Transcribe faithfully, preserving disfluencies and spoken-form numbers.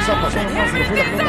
esa pasó nomás, se le fue la pluma.